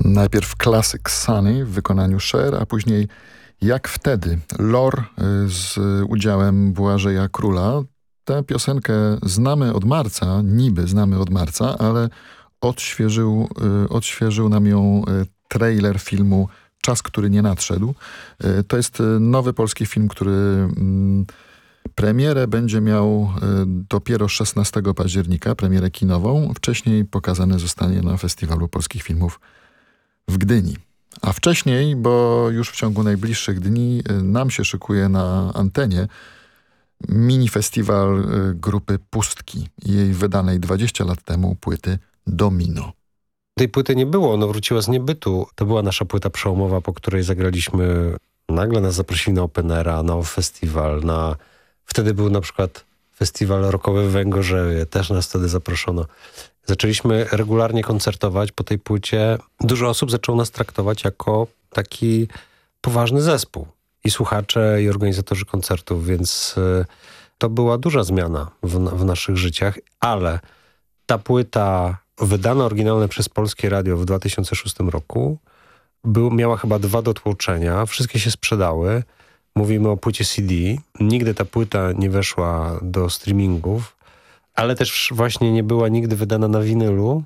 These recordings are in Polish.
Najpierw klasyk Sunny w wykonaniu Cher, a później Jak wtedy, Lor z udziałem Błażeja Króla. Tę piosenkę znamy od marca, niby znamy od marca, ale odświeżył nam ją trailer filmu Czas, który nie nadszedł. To jest nowy polski film, który premierę będzie miał dopiero 16 października, premierę kinową. Wcześniej pokazany zostanie na Festiwalu Polskich Filmów w Gdyni. A wcześniej, bo już w ciągu najbliższych dni nam się szykuje na antenie mini festiwal grupy Pustki i jej wydanej 20 lat temu płyty Domino. Tej płyty nie było, ona wróciła z niebytu. To była nasza płyta przełomowa, po której zagraliśmy, nagle nas zaprosili na Openera, na festiwal, wtedy był na przykład festiwal rockowy w Węgorzewie, też nas wtedy zaproszono. Zaczęliśmy regularnie koncertować po tej płycie. Dużo osób zaczęło nas traktować jako taki poważny zespół. I słuchacze, i organizatorzy koncertów, więc to była duża zmiana w naszych życiach, ale ta płyta wydana oryginalnie przez Polskie Radio w 2006 roku miała chyba 2 dotłoczenia, wszystkie się sprzedały. Mówimy o płycie CD. Nigdy ta płyta nie weszła do streamingów, ale też właśnie nie była nigdy wydana na winylu.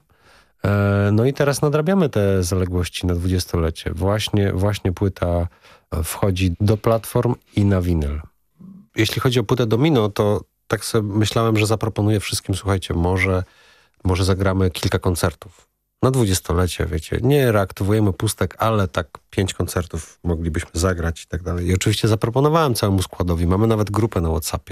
No i teraz nadrabiamy te zaległości na 20-lecie. Właśnie płyta wchodzi do platform i na winyl. Jeśli chodzi o płytę Domino, to tak sobie myślałem, że zaproponuję wszystkim, słuchajcie, może zagramy kilka koncertów. Na 20-lecie, wiecie, nie reaktywujemy Pustek, ale tak 5 koncertów moglibyśmy zagrać i tak dalej. I oczywiście zaproponowałem całemu składowi. Mamy nawet grupę na WhatsAppie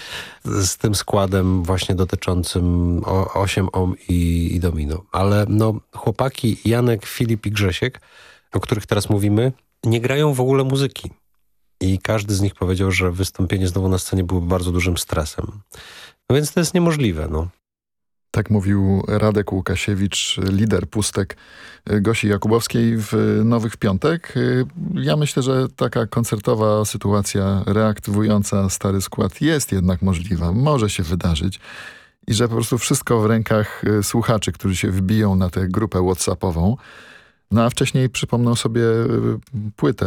z tym składem właśnie dotyczącym 8 Ohm i Domino. Ale no, chłopaki Janek, Filip i Grzesiek, o których teraz mówimy, nie grają w ogóle muzyki. I każdy z nich powiedział, że wystąpienie znowu na scenie byłoby bardzo dużym stresem. No więc to jest niemożliwe, no. Tak mówił Radek Łukasiewicz, lider Pustek Gosi Jakubowskiej w Nowych w Piątek. Ja myślę, że taka koncertowa sytuacja reaktywująca stary skład jest jednak możliwa, może się wydarzyć i że po prostu wszystko w rękach słuchaczy, którzy się wbiją na tę grupę WhatsAppową. No a wcześniej przypomną sobie płytę